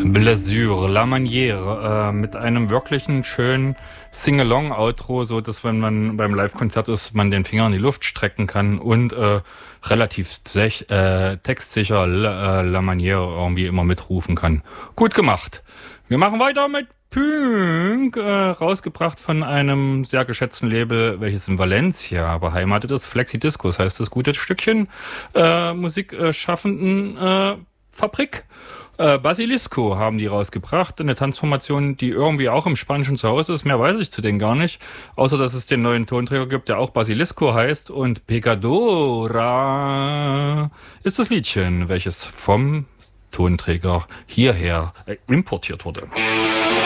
Blessure, La Manière, mit einem wirklichen schönen Sing-Along-Outro, so dass wenn man beim Live-Konzert ist, man den Finger in die Luft strecken kann und relativ textsicher La Manière irgendwie immer mitrufen kann. Gut gemacht. Wir machen weiter mit Pünk, rausgebracht von einem sehr geschätzten Label, welches in Valencia beheimatet ist. Flexi Discos heißt das gute Stückchen, Musikschaffenden Fabrik. Basilisco haben die rausgebracht, eine Tanzformation, die irgendwie auch im Spanischen zu Hause ist. Mehr weiß ich zu denen gar nicht, außer dass es den neuen Tonträger gibt, der auch Basilisco heißt. Und Pecadora ist das Liedchen, welches vom Tonträger hierher importiert wurde.